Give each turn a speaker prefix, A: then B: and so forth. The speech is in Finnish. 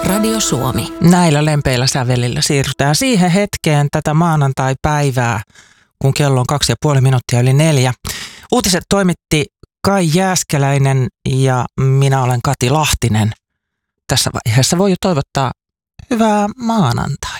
A: Radio Suomi.
B: Näillä lempeillä sävelillä siirrytään siihen hetkeen tätä maanantai-päivää, kun kello on 2,5 yli 4. Uutiset toimitti Kai Jääskeläinen ja minä olen Kati Lahtinen. Tässä vaiheessa voi jo toivottaa hyvää maanantaita.